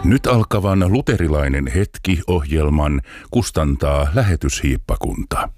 Nyt alkavan Luterilainen hetki-ohjelman kustantaa Lähetyshiippakunta.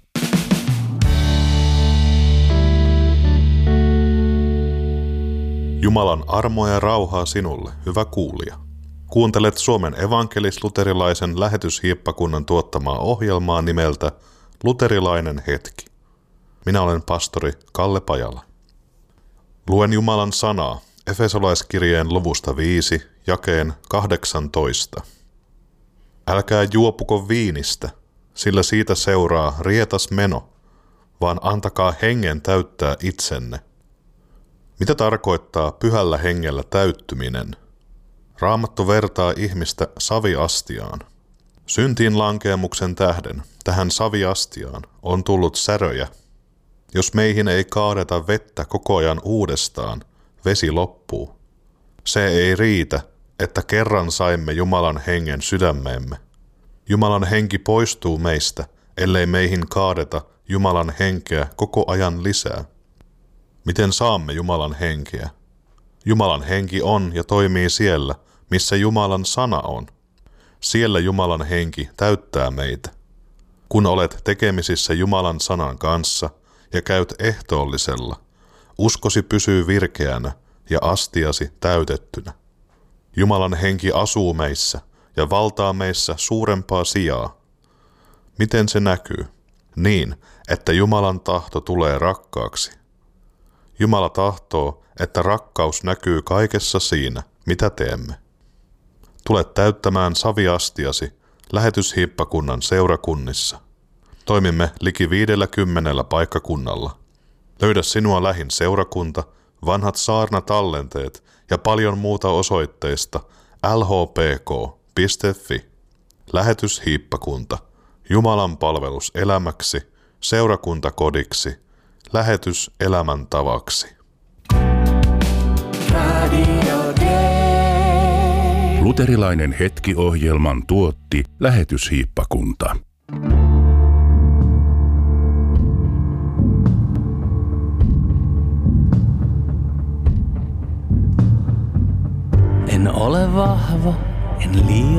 Jumalan armoa ja rauhaa sinulle, hyvä kuulija. Kuuntelet Suomen evankelis-luterilaisen Lähetyshiippakunnan tuottamaa ohjelmaa nimeltä Luterilainen hetki. Minä olen pastori Kalle Pajala. Luen Jumalan sanaa Efesolaiskirjeen luvusta 5, jakeen 18. Älkää juopuko viinistä, sillä siitä seuraa rietas meno, vaan antakaa hengen täyttää itsenne. Mitä tarkoittaa pyhällä hengellä täyttyminen? Raamattu vertaa ihmistä saviastiaan. Syntiin lankeemuksen tähden tähän saviastiaan on tullut säröjä. Jos meihin ei kaadeta vettä koko ajan uudestaan, vesi loppuu. Se ei riitä, että kerran saimme Jumalan hengen sydämeemme. Jumalan henki poistuu meistä, ellei meihin kaadeta Jumalan henkeä koko ajan lisää. Miten saamme Jumalan henkeä? Jumalan henki on ja toimii siellä, missä Jumalan sana on. Siellä Jumalan henki täyttää meitä. Kun olet tekemisissä Jumalan sanan kanssa ja käyt ehtoollisella, uskosi pysyy virkeänä ja astiasi täytettynä. Jumalan henki asuu meissä ja valtaa meissä suurempaa sijaa. Miten se näkyy? Niin, että Jumalan tahto tulee rakkaaksi. Jumala tahtoo, että rakkaus näkyy kaikessa siinä, mitä teemme. Tule täyttämään saviastiasi Lähetyshiippakunnan seurakunnissa. Toimimme liki 50 paikkakunnalla. Löydä sinua lähin seurakunta, vanhat saarnatallenteet ja paljon muuta osoitteista lhpk.fi. Lähetyshiippakunta, Jumalan palvelus elämäksi, seurakuntakodiksi, lähetys elämäntavaksi. Luterilainen hetki-ohjelman tuotti Lähetyshiippakunta. En ole vahva, en liian